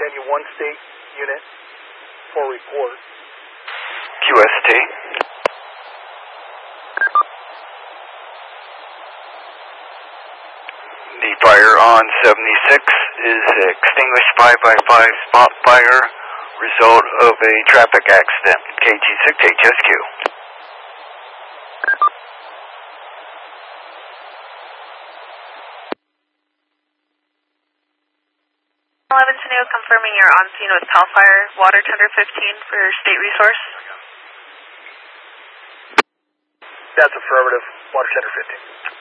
Virginia 1 State Unit for report. QST. The fire on 76 is extinguished 5x5 spot fire, result of a traffic accident. KG6 HSQ. 11 Teneo confirming you're on scene with CAL FIRE, water tender 15 for state resource. That's affirmative, water tender 15.